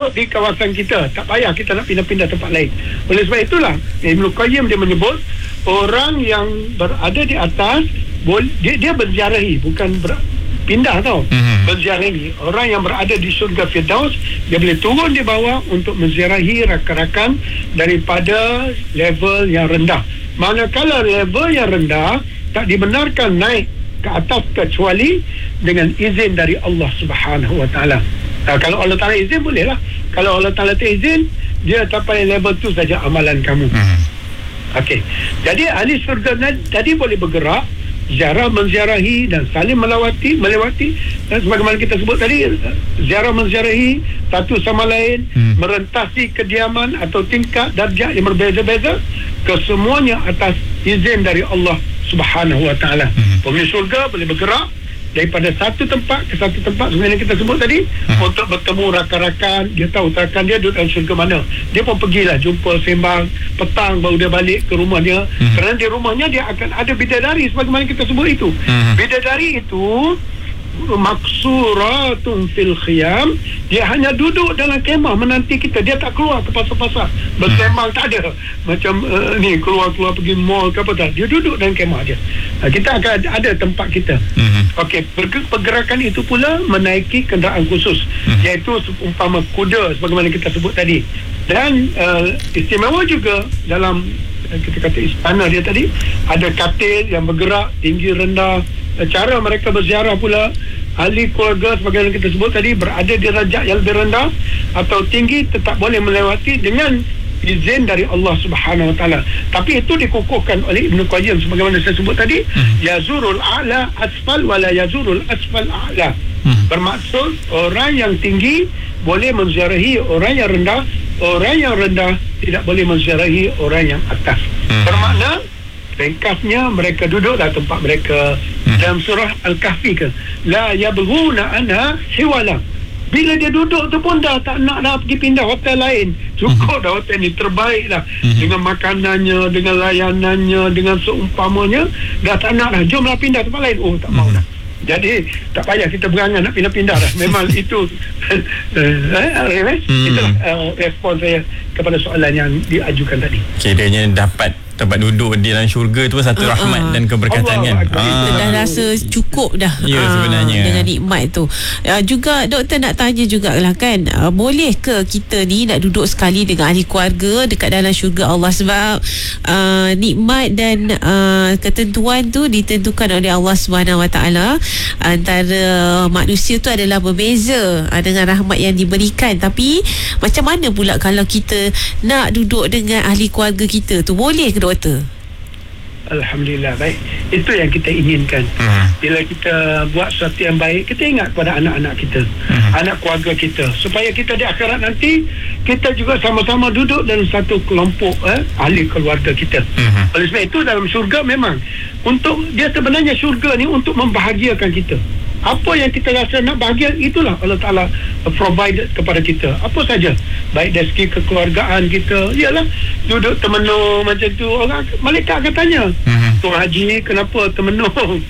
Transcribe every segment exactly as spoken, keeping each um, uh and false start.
duduk di kawasan kita, tak payah kita nak pindah-pindah tempat lain. Oleh sebab itulah Ibnu Qayyim dia menyebut orang yang berada di atas boleh, dia, dia berziarahi, bukan ber, pindah tau. Mm-hmm. Berziarahi. Orang yang berada di syurga Firdaus, dia boleh turun di bawah untuk menziarahi rakan-rakan daripada level yang rendah. Manakala level yang rendah tak dibenarkan naik ke atas kecuali dengan izin dari Allah Subhanahu Wa Taala. Nah, kalau Allah Taala izin bolehlah. Kalau Allah Taala tak izin, dia sampai level tu saja amalan kamu. Hmm. Okey. Jadi ahli syurga tadi boleh bergerak, ziarah menziarahi dan saling melawati, melewati, dan sebagaimana kita sebut tadi, ziarah menziarahi satu sama lain, hmm. merentasi kediaman atau tingkat darjat yang berbeza-beza, kesemuanya atas izin dari Allah Subhanahu Wa Taala. Hmm. Penghuni syurga boleh bergerak daripada satu tempat ke satu tempat sebenarnya kita sebut tadi, hmm. untuk bertemu rakan-rakan. Dia tahu rakan dia duduk dalam syurga mana, dia pun pergilah jumpa, sembang, petang baru dia balik ke rumahnya. Hmm. Kerana di rumahnya dia akan ada bidadari sebagaimana kita sebut itu. Hmm. Bidadari itu maksuratun fil khiyam, dia hanya duduk dalam kemah menanti kita. Dia tak keluar ke pasar-pasar bersembang, tak ada macam uh, ni keluar-keluar pergi mall ke apa, tak. Dia duduk dalam kemah dia. uh, kita akan ada tempat kita. Mm-hmm. Okey, pergerakan itu pula menaiki kenderaan khusus, mm-hmm. iaitu umpama kuda sebagaimana kita sebut tadi. Dan uh, istimewa juga dalam kita kata istana dia tadi, ada katil yang bergerak tinggi rendah. Cara mereka berziarah pula, ahli keluarga sebagaimana kita sebut tadi, berada di darjat yang lebih rendah atau tinggi tetap boleh melewati dengan izin dari Allah Subhanahu Wa Taala. Tapi itu dikukuhkan oleh Ibnu Qayyim sebagaimana saya sebut tadi, hmm. yazurul a'la asfal wala yazurul asfal a'la. Hmm. Bermaksud orang yang tinggi boleh menziarahi orang yang rendah, orang yang rendah tidak boleh menziarahi orang yang atas. Hmm. Bermakna ringkasnya mereka duduk dalam tempat mereka. Hmm. Dalam surah Al-Kahfi ke, la yabghuna anha hiwala. Bila dia duduk tu pun dah tak nak dah pergi pindah hotel lain. Cukup hmm. dah hotel ni, terbaik dah. Hmm. Dengan makanannya, dengan layanannya, dengan seumpamanya, dah tak nak dah. Jomlah pindah tempat lain. Oh, tak hmm. mau dah. Jadi tak payah kita berangan nak pindah-pindah dah. Memang itu eh, itulah uh, respon saya kepada soalan yang diajukan tadi. Kiranya dapat tempat duduk di dalam syurga tu satu uh, rahmat uh. dan keberkatan kan. Kita uh. dah rasa cukup dah. Ya, uh, sebenarnya dengan nikmat tu. Uh, juga doktor nak tanya jugalah kan, uh, boleh ke kita ni nak duduk sekali dengan ahli keluarga dekat dalam syurga Allah, sebab uh, nikmat dan uh, ketentuan tu ditentukan oleh Allah Subhanahu Wa Taala. Antara manusia tu adalah berbeza uh, dengan rahmat yang diberikan. Tapi macam mana pula kalau kita nak duduk dengan ahli keluarga kita tu, boleh ke doktor? Alhamdulillah, baik. Itu yang kita inginkan. Uh-huh. Bila kita buat sesuatu yang baik, kita ingat kepada anak-anak kita, uh-huh. anak keluarga kita, supaya kita di akhirat nanti kita juga sama-sama duduk dalam satu kelompok eh, ahli keluarga kita. Uh-huh. Oleh sebab itu dalam syurga memang untuk dia sebenarnya syurga ni untuk membahagiakan kita. Apa yang kita rasa nak bahagia, itulah Allah Ta'ala provide kepada kita. Apa saja, baik dari segi kekeluargaan kita, ialah duduk termenung macam tu. Orang malaikat akan tanya, uh-huh. Tuan Haji, kenapa termenung?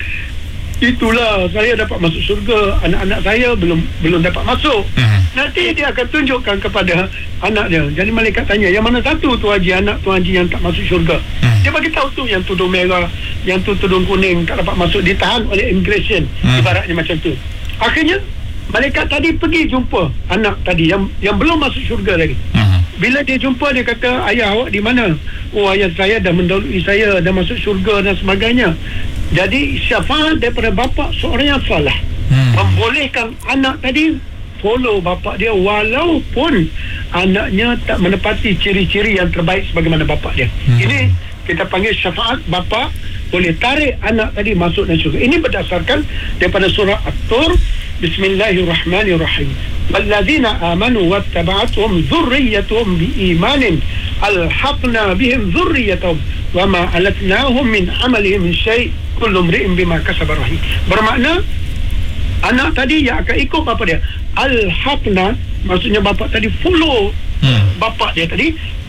Itulah saya dapat masuk syurga, anak-anak saya belum belum dapat masuk. Uh-huh. Nanti dia akan tunjukkan kepada anak dia. Jadi malaikat tanya, yang mana satu Tuan Haji, anak Tuan Haji yang tak masuk syurga? Uh-huh. Dia bagi tahu tu, yang tudung merah, yang tu tudung kuning tak dapat masuk, ditahan oleh immigration. Uh-huh. Ibaratnya macam tu. Akhirnya malaikat tadi pergi jumpa anak tadi yang yang belum masuk syurga lagi. Uh-huh. Bila dia jumpa, dia kata, ayah awak di mana? Oh, ayah saya dah mendahului saya, dah masuk syurga dan sebagainya. Jadi syafaat daripada bapa seorang yang salah, hmm. membolehkan anak tadi follow bapa dia walaupun anaknya tak menepati ciri-ciri yang terbaik sebagaimana bapa dia. Hmm. Ini kita panggil syafaat bapa, boleh tarik anak tadi masuk dalam syurga. Ini berdasarkan daripada surah At-Tur. Bismillahirrahmanirrahim. Walladzina amanu wattaba'atuhum dzurriyyatuhum biimanin alhaqna bihim dzurriyyatuhum wama alatnahum min amalihim min syai' kullu imri'in bima kasaba rahim. Bermakna anak tadi yang akan ikut bapa dia, alhaqna maksudnya bapa tadi follow hmm. bapa dia tadi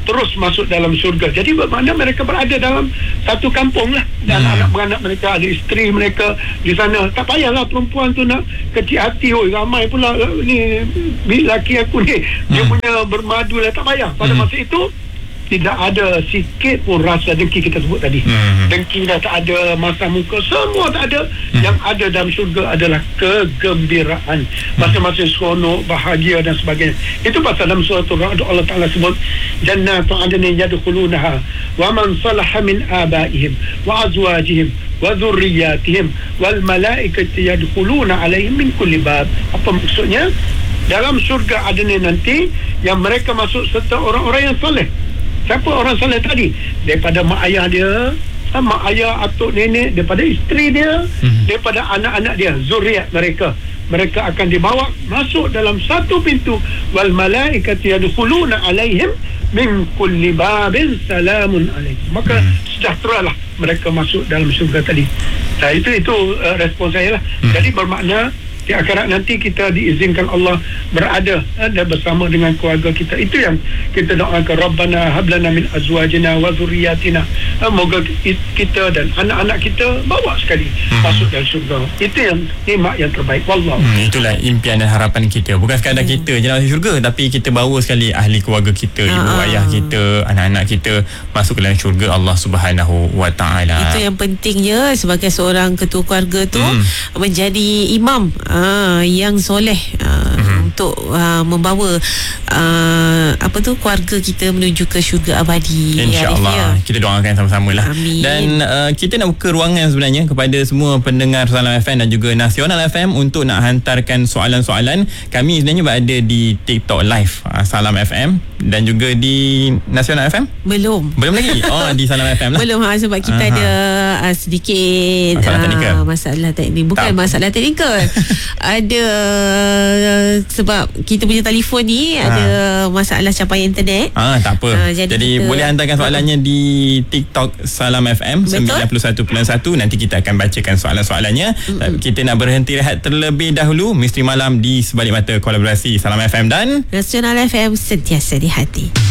terus masuk dalam syurga. Jadi bermakna mereka berada dalam satu kampung lah, dan hmm. anak beranak mereka, ada isteri mereka di sana. Tak payahlah perempuan tu nak kecil hati, oh ramai pula ni lelaki aku ni hmm. dia punya bermadu lah, tak payah. Pada hmm. masa itu tidak ada sikit pun rasa dengki kita sebut tadi. Hmm. Dengki dah tak ada, masa muka semua tak ada. Hmm. Yang ada dalam syurga adalah kegembiraan, masa-masa seronok, bahagia dan sebagainya. Itu pasal dalam surah Al-Ra'd Allah Ta'ala sebut jannatu adnin yadkhulunaha wa man salaha min abaihim wa azwajihim wa dhurriyyatihim wal malaikatu yadkhuluna alaihim min kulli bab. Apa maksudnya? Dalam syurga adnin nanti yang mereka masuk serta orang-orang yang soleh. Siapa orang soleh tadi? Daripada mak ayah dia, mak ayah, atuk nenek, daripada isteri dia, hmm. daripada anak-anak dia, zuriat mereka. Mereka akan dibawa masuk dalam satu pintu. Wal malaikatu yadkhuluna alaihim min kulli babin salamun alaikum. Maka hmm. sejahteralah mereka masuk dalam syurga tadi. Nah, itu itu uh, respon saya lah. Hmm. Jadi bermakna di akhirat nanti kita diizinkan Allah berada dan bersama dengan keluarga kita. Itu yang kita doakan, Rabbana hablana min azwajina wa dhurriyyatina. Moga kita dan anak-anak kita bawa sekali hmm. masuk dalam syurga. Itu yang nikmat yang terbaik. Wallah. Hmm, itulah impian dan harapan kita. Bukan sekadar hmm. kita je nak masuk syurga, tapi kita bawa sekali ahli keluarga kita, ha. ibu ayah kita, anak-anak kita masuk ke dalam syurga Allah Subhanahu wa taala. Itu yang pentingnya sebagai seorang ketua keluarga tu hmm. menjadi imam Ah, yang soleh ah, mm-hmm. untuk ah, membawa ah, apa tu keluarga kita menuju ke syurga abadi. InsyaAllah ya, kita doakan sama-sama lah. Amin. Dan uh, kita nak buka ruangan sebenarnya kepada semua pendengar Salam F M dan juga Nasional F M untuk nak hantarkan soalan-soalan. Kami sebenarnya berada di TikTok Live uh, Salam F M dan juga di Nasional F M. Belum. Belum lagi. Oh, di Salam F M lah. Belum ha, sebab kita Aha. ada uh, sedikit masalah uh, teknikal. Masalah teknik bukan tak. masalah teknikal. Ada sebab kita punya telefon ni ha. ada masalah capaian internet. Ah, tak apa. Ha, jadi jadi kita, boleh hantarkan soalannya ha. di TikTok Salam F M sembilan puluh satu perpuluhan satu. Nanti kita akan bacakan soalan-soalannya. Mm-hmm. Kita nak berhenti rehat terlebih dahulu. Misteri Malam di sebalik mata kolaborasi Salam F M dan Nasional F M, sentiasa di hati.